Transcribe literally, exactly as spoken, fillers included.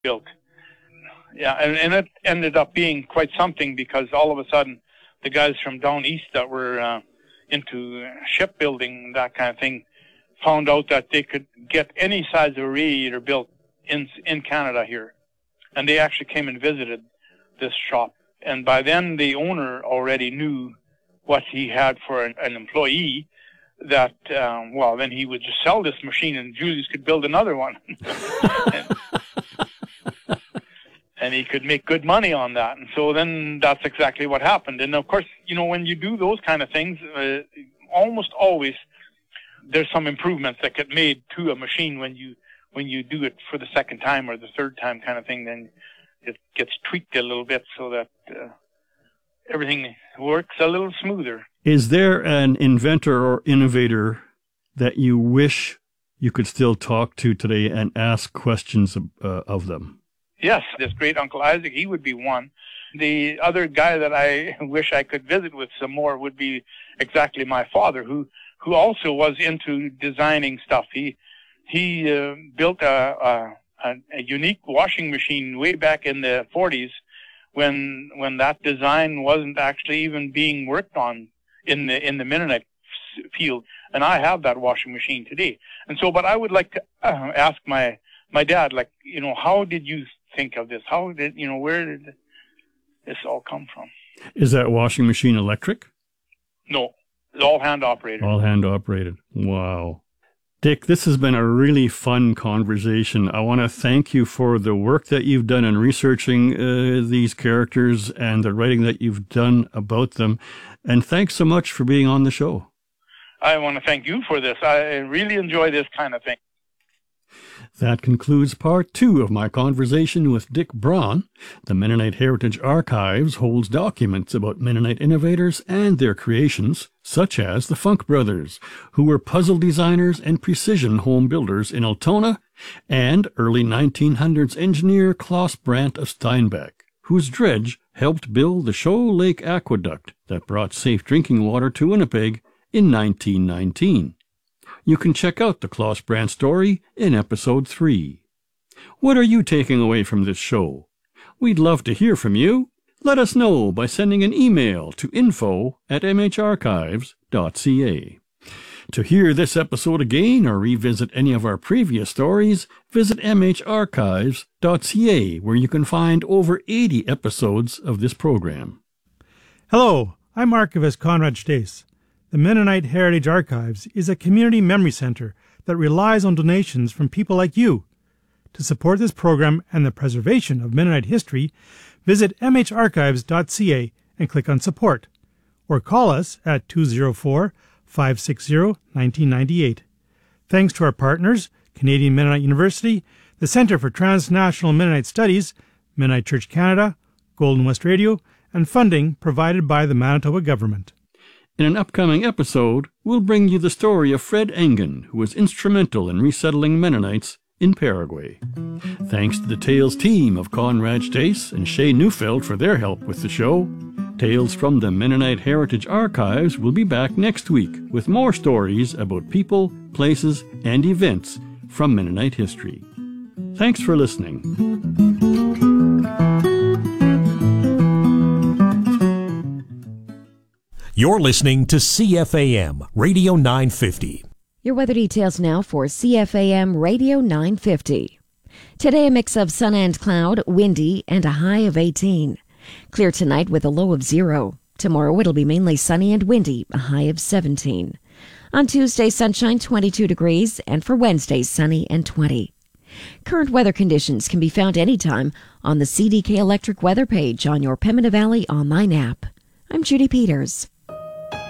built. Yeah, and, and it ended up being quite something, because all of a sudden the guys from down east that were uh, into shipbuilding, that kind of thing, found out that they could get any size of radiator built in in Canada here. And they actually came and visited this shop. And by then the owner already knew what he had for an, an employee, that, um, well, then he would just sell this machine and Julius could build another one. and, and he could make good money on that. And so then that's exactly what happened. And of course, you know, when you do those kind of things, uh, almost always there's some improvements that get made to a machine when you when you do it for the second time or the third time kind of thing. Then it gets tweaked a little bit so that uh, everything works a little smoother. Is there an inventor or innovator that you wish you could still talk to today and ask questions of, uh, of them? Yes, this great Uncle Isaac, he would be one. The other guy that I wish I could visit with some more would be exactly my father, who, who also was into designing stuff. He he uh, built a, a, a unique washing machine way back in the forties when when that design wasn't actually even being worked on in the in the Mennonite field. And I have that washing machine today. And so, but I would like to uh, ask my my dad, like, you know, how did you think of this? How did, you know, where did this all come from? Is that washing machine electric? No, it's all hand operated. All hand operated. Wow. Dick, this has been a really fun conversation. I want to thank you for the work that you've done in researching uh, these characters and the writing that you've done about them. And thanks so much for being on the show. I want to thank you for this. I really enjoy this kind of thing. That concludes part two of my conversation with Dick Braun. The Mennonite Heritage Archives holds documents about Mennonite innovators and their creations, such as the Funk Brothers, who were puzzle designers and precision home builders in Altona, and early nineteen hundreds engineer Klaus Brandt of Steinbach, whose dredge helped build the Shoal Lake Aqueduct that brought safe drinking water to Winnipeg in nineteen nineteen. You can check out the Klaus Brandt story in episode three. What are you taking away from this show? We'd love to hear from you. Let us know by sending an email to info at m h archives dot c a. To hear this episode again or revisit any of our previous stories, visit m h archives dot c a, where you can find over eighty episodes of this program. Hello, I'm Archivist Conrad Stace. The Mennonite Heritage Archives is a community memory center that relies on donations from people like you. To support this program and the preservation of Mennonite history, visit m h archives dot c a and click on Support, or call us at two oh four, five six zero, one nine nine eight. Thanks to our partners, Canadian Mennonite University, the Centre for Transnational Mennonite Studies, Mennonite Church Canada, Golden West Radio, and funding provided by the Manitoba government. In an upcoming episode, we'll bring you the story of Fred Engen, who was instrumental in resettling Mennonites in Paraguay. Thanks to the Tales team of Conrad Stace and Shay Neufeld for their help with the show. Tales from the Mennonite Heritage Archives will be back next week with more stories about people, places, and events from Mennonite history. Thanks for listening. You're listening to C F A M Radio nine fifty. Your weather details now for C F A M Radio nine fifty. Today, a mix of sun and cloud, windy, and a high of eighteen. Clear tonight with a low of zero. Tomorrow, it'll be mainly sunny and windy, a high of seventeen. On Tuesday, sunshine, twenty-two degrees, and for Wednesday, sunny and twenty. Current weather conditions can be found anytime on the C D K Electric weather page on your Pembina Valley online app. I'm Judy Peters.